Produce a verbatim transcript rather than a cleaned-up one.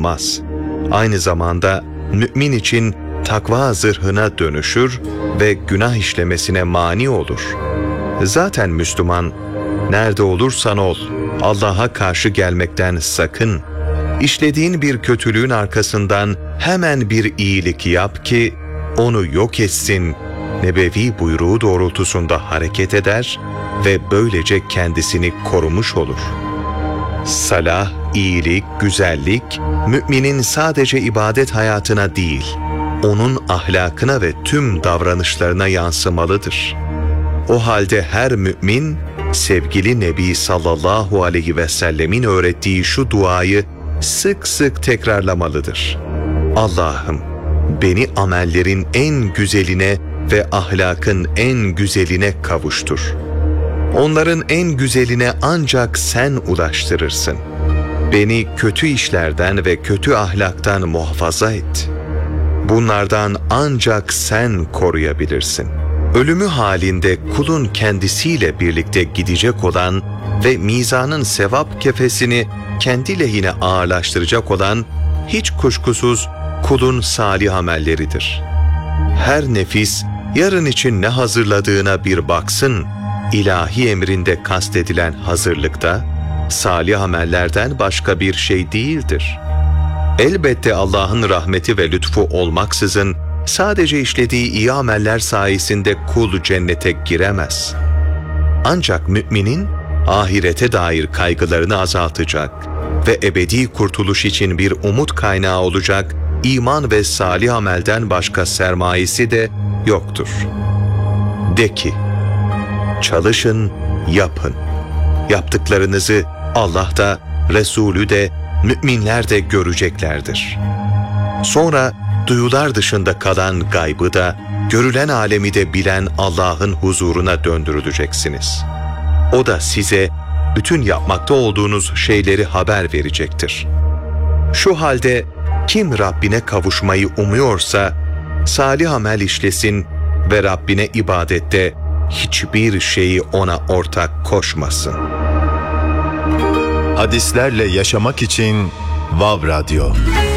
olmaz. Aynı zamanda mümin için takva zırhına dönüşür ve günah işlemesine mani olur. Zaten Müslüman, nerede olursan ol, Allah'a karşı gelmekten sakın. İşlediğin bir kötülüğün arkasından hemen bir iyilik yap ki onu yok etsin. Nebevi buyruğu doğrultusunda hareket eder ve böylece kendisini korumuş olur. Salah, iyilik, güzellik, müminin sadece ibadet hayatına değil, onun ahlakına ve tüm davranışlarına yansımalıdır. O halde her mümin, sevgili Nebi sallallahu aleyhi ve sellemin öğrettiği şu duayı sık sık tekrarlamalıdır. Allah'ım, beni amellerin en güzeline ve ahlakın en güzeline kavuştur. Onların en güzeline ancak sen ulaştırırsın. Beni kötü işlerden ve kötü ahlaktan muhafaza et. Bunlardan ancak sen koruyabilirsin. Ölümü halinde kulun kendisiyle birlikte gidecek olan ve mizanın sevap kefesini kendi lehine ağırlaştıracak olan hiç kuşkusuz kulun salih amelleridir. Her nefis yarın için ne hazırladığına bir baksın. İlahi emrinde kastedilen hazırlıkta salih amellerden başka bir şey değildir. Elbette Allah'ın rahmeti ve lütfu olmaksızın sadece işlediği iyi ameller sayesinde kul cennete giremez. Ancak müminin ahirete dair kaygılarını azaltacak ve ebedi kurtuluş için bir umut kaynağı olacak iman ve salih amelden başka sermayesi de yoktur. De ki, çalışın, yapın. Yaptıklarınızı Allah da, Resulü de, müminler de göreceklerdir. Sonra duyular dışında kalan gaybı da, görülen alemi de bilen Allah'ın huzuruna döndürüleceksiniz. O da size bütün yapmakta olduğunuz şeyleri haber verecektir. Şu halde kim Rabbine kavuşmayı umuyorsa, salih amel işlesin ve Rabbine ibadette hiçbir şeyi ona ortak koşmasın. Hadislerle yaşamak için Vav Radyo.